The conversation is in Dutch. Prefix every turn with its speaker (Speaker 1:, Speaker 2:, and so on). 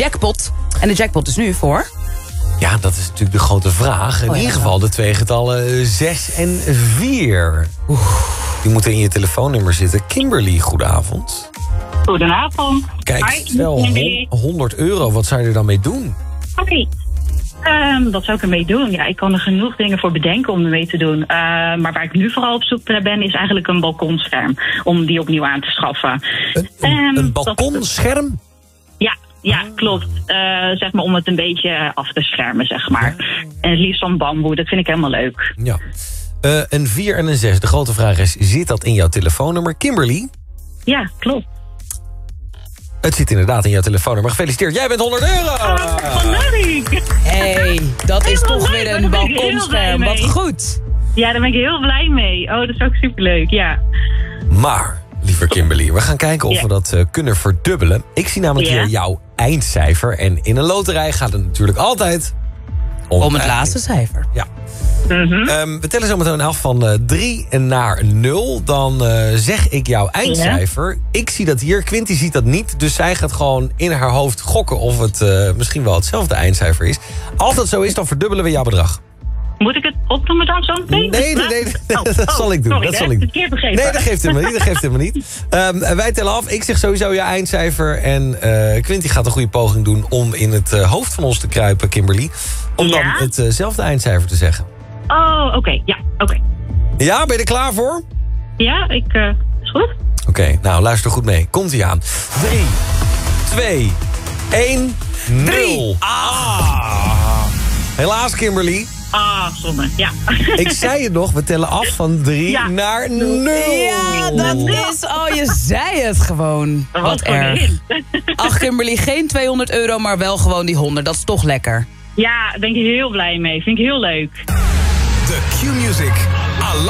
Speaker 1: jackpot. En de jackpot is nu voor...
Speaker 2: Ja, dat is natuurlijk de grote vraag. In ieder geval de twee getallen 6 en 4. Die moeten in je telefoonnummer zitten. Kimberly, goedenavond.
Speaker 3: Goedenavond.
Speaker 2: Kijk,
Speaker 3: Hi,
Speaker 2: stel
Speaker 3: Kimberly.
Speaker 2: €100. Wat zou je er dan mee doen?
Speaker 3: Hoi. Wat zou ik ermee doen? Ja, ik kan er genoeg dingen voor bedenken om ermee te doen. Maar waar ik nu vooral op zoek naar ben, is eigenlijk een balkonscherm. Om die opnieuw aan te schaffen.
Speaker 2: Een balkonscherm?
Speaker 3: Ja, klopt. Zeg maar om het een beetje af te schermen, zeg maar. En het liefst van bamboe, dat vind ik helemaal leuk.
Speaker 2: Ja. Een 4 en een 6. De grote vraag is, zit dat in jouw telefoonnummer? Kimberly?
Speaker 3: Ja, klopt.
Speaker 2: Het zit inderdaad in jouw telefoonnummer. Gefeliciteerd, jij bent €100!
Speaker 3: Wat leuk!
Speaker 1: Hey, dat is
Speaker 3: Helemaal
Speaker 1: toch
Speaker 3: leuk,
Speaker 1: weer
Speaker 3: daar
Speaker 1: een
Speaker 3: ben ik heel
Speaker 1: balkonscherm.
Speaker 3: blij
Speaker 1: Wat
Speaker 3: mee.
Speaker 1: goed.
Speaker 3: Ja, daar ben ik heel blij mee. Oh, dat is ook superleuk, ja.
Speaker 2: Maar, lieve Kimberly, we gaan kijken of we dat kunnen verdubbelen. Ik zie namelijk hier jouw eindcijfer. En in een loterij gaat het natuurlijk altijd
Speaker 1: Om het laatste cijfer.
Speaker 2: Ja. We tellen zo meteen af van 3 naar 0. Dan zeg ik jouw eindcijfer. Ik zie dat hier, Quinty ziet dat niet. Dus zij gaat gewoon in haar hoofd gokken of het misschien wel hetzelfde eindcijfer is. Als dat zo is, dan verdubbelen we jouw bedrag.
Speaker 3: Moet ik het opnoemen dan zo meteen?
Speaker 2: Nee, dat zal ik doen.
Speaker 3: Sorry,
Speaker 2: dat zal ik doen.
Speaker 3: verkeerd begrepen.
Speaker 2: Nee, dat geeft helemaal niet. Wij tellen af. Ik zeg sowieso je eindcijfer. En Quinty gaat een goede poging doen om in het hoofd van ons te kruipen, Kimberly. Om dan hetzelfde eindcijfer te zeggen.
Speaker 3: Oh, oké. Ja, oké.
Speaker 2: Ja, ben je er klaar voor?
Speaker 3: Ja, is goed.
Speaker 2: Oké, nou luister goed mee. Komt-ie aan. 3, 2, 1, 0. Helaas, Kimberly.
Speaker 3: Zonde, ja.
Speaker 2: Ik zei het nog, we tellen af van 3 naar 0.
Speaker 1: Ja, dat is... Oh, je zei het gewoon. Wat erg. Ach, Kimberly, geen €200, maar wel gewoon die 100. Dat is toch lekker.
Speaker 3: Ja, daar ben ik heel blij mee. Vind ik heel leuk.
Speaker 4: De Q-Music